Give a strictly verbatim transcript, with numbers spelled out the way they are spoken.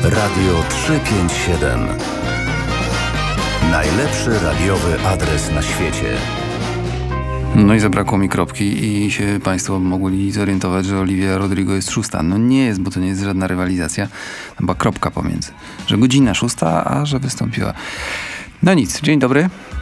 Radio trzysta pięćdziesiąt siedem. Najlepszy radiowy adres na świecie. No i zabrakło mi kropki i się Państwo mogli zorientować, że Olivia Rodrigo jest szósta. No nie jest, bo to nie jest żadna rywalizacja. Była kropka pomiędzy. Że godzina szósta, a że wystąpiła. No nic, dzień dobry.